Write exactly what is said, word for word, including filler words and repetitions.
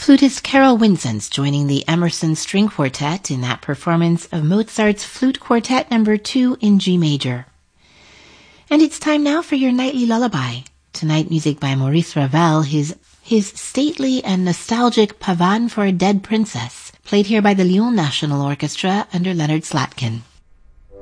Flutist Carol Winson's joining the Emerson String Quartet in that performance of Mozart's Flute Quartet number two in G major. And it's time now for your nightly lullaby. Tonight, music by Maurice Ravel, his his stately and nostalgic Pavane for a Dead Princess, played here by the Lyon National Orchestra under Leonard Slatkin.